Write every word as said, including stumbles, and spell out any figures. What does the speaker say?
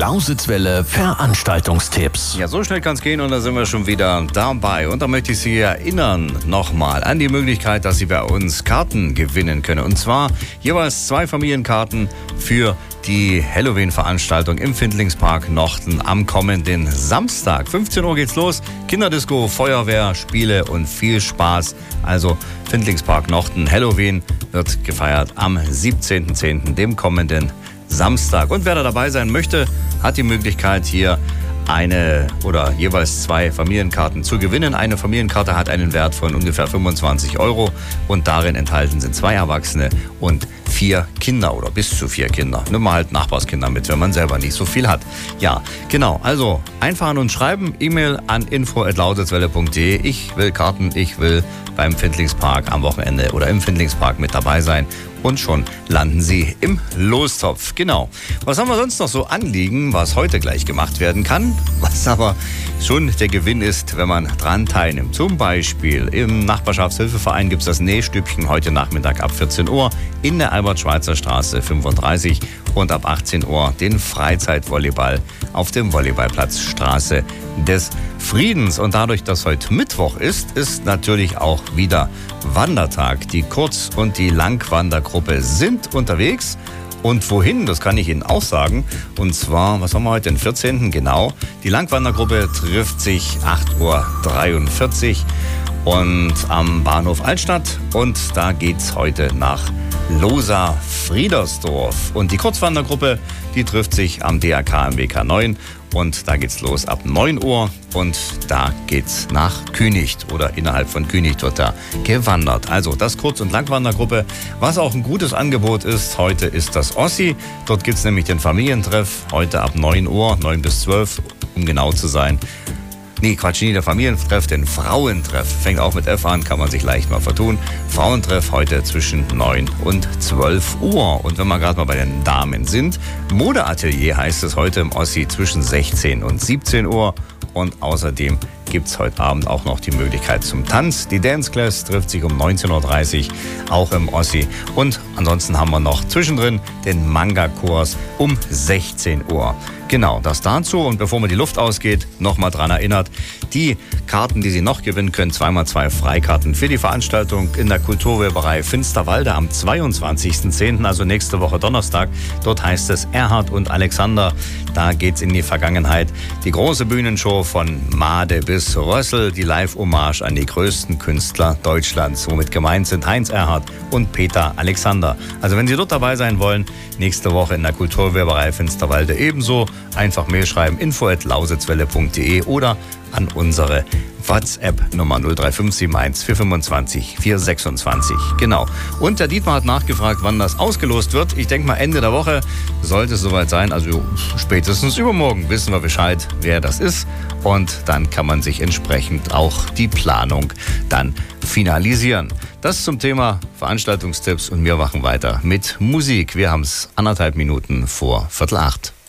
Lausitzwelle Veranstaltungstipps. Ja, so schnell kann es gehen und da sind wir schon wieder dabei. Und da möchte ich Sie erinnern nochmal an die Möglichkeit, dass Sie bei uns Karten gewinnen können. Und zwar jeweils zwei Familienkarten für die Halloween-Veranstaltung im Findlingspark Nochten am kommenden Samstag. fünfzehn Uhr geht's los. Kinderdisco, Feuerwehr, Spiele und viel Spaß. Also Findlingspark Nochten, Halloween wird gefeiert am siebzehnten zehnten, dem kommenden Samstag. Und wer da dabei sein möchte, hat die Möglichkeit, hier eine oder jeweils zwei Familienkarten zu gewinnen. Eine Familienkarte hat einen Wert von ungefähr fünfundzwanzig Euro und darin enthalten sind zwei Erwachsene und vier Kinder oder bis zu vier Kinder. Nimm mal halt Nachbarskinder mit, wenn man selber nicht so viel hat. Ja, genau. Also einfach an uns schreiben. E-Mail an info at lausitzwelle punkt de. Ich will Karten, ich will beim Findlingspark am Wochenende oder im Findlingspark mit dabei sein. Und schon landen Sie im Lostopf. Genau. Was haben wir sonst noch so anliegen, was heute gleich gemacht werden kann? Was aber schon der Gewinn ist, wenn man dran teilnimmt. Zum Beispiel im Nachbarschaftshilfeverein gibt es das Nähstübchen heute Nachmittag ab vierzehn Uhr in der Albert-Schweitzer-Straße fünfunddreißig und ab achtzehn Uhr den Freizeitvolleyball auf dem Volleyballplatz Straße des Friedens. Und dadurch, dass heute Mittwoch ist, ist natürlich auch wieder Wandertag. Die Kurz- und die Langwandergruppe sind unterwegs. Und wohin, das kann ich Ihnen auch sagen. Und zwar, was haben wir heute, den vierzehnten Genau. Die Langwandergruppe trifft sich acht Uhr dreiundvierzig und am Bahnhof Altstadt. Und da geht's heute nach Losa-Friedersdorf. Und die Kurzwandergruppe, die trifft sich am D R K im W K neun. Und da geht's los ab neun Uhr und da geht's nach Künicht oder innerhalb von Künicht wird da gewandert. Also das Kurz- und Langwandergruppe, was auch ein gutes Angebot ist. Heute ist das Ossi. Dort gibt's nämlich den Familientreff heute ab neun Uhr, neun bis zwölf, um genau zu sein. Nee, Quatsch, nicht der Familientreff, den Frauentreff. Fängt auch mit F an, kann man sich leicht mal vertun. Frauentreff heute zwischen neun und zwölf Uhr. Und wenn wir gerade mal bei den Damen sind, Modeatelier heißt es heute im Ossi zwischen sechzehn und siebzehn Uhr. Und außerdem gibt es heute Abend auch noch die Möglichkeit zum Tanz. Die Dance Class trifft sich um neunzehn Uhr dreißig, auch im Ossi. Und ansonsten haben wir noch zwischendrin den Manga-Kurs um sechzehn Uhr. Genau, das dazu. Und bevor mir die Luft ausgeht, nochmal dran erinnert, die Karten, die Sie noch gewinnen können, zweimal zwei Freikarten für die Veranstaltung in der Kulturweberei Finsterwalde am zweiundzwanzigsten zehnten, also nächste Woche Donnerstag. Dort heißt es Erhard und Alexander. Da geht's in die Vergangenheit. Die große Bühnenshow von Made bis Rössel, die Live-Hommage an die größten Künstler Deutschlands, womit gemeint sind Heinz Erhardt und Peter Alexander. Also wenn Sie dort dabei sein wollen, nächste Woche in der Kulturweberei Finsterwalde ebenso. Einfach Mail schreiben, info at lausitzwelle punkt de oder an unsere WhatsApp-Nummer null drei fünf sieben eins vier fünfundzwanzig vier sechsundzwanzig. Genau. Und der Dietmar hat nachgefragt, wann das ausgelost wird. Ich denke mal Ende der Woche sollte es soweit sein. Also spätestens übermorgen wissen wir Bescheid, wer das ist. Und dann kann man sich entsprechend auch die Planung dann finalisieren. Das zum Thema Veranstaltungstipps und wir machen weiter mit Musik. Wir haben es anderthalb Minuten vor Viertel acht.